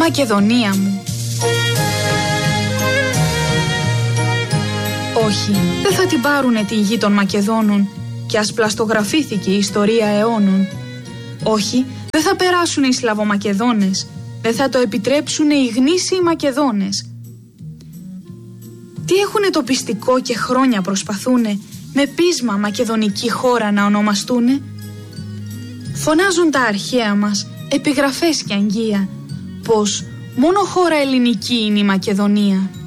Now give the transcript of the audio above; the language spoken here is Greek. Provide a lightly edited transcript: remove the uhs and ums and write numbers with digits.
Μακεδονία μου. Όχι, δεν θα την πάρουνε τη γη των Μακεδόνων κι ας πλαστογραφήθηκε η ιστορία αιώνων. Όχι, δεν θα περάσουνε οι Σλαβομακεδόνες, δεν θα το επιτρέψουνε οι γνήσιοι Μακεδόνες. Τι έχουνε το πιστικό και χρόνια προσπαθούνε με πείσμα μακεδονική χώρα να ονομαστούνε. Φωνάζουν τα αρχαία μας, επιγραφές και αγγεία, πως μόνο χώρα ελληνική είναι η Μακεδονία.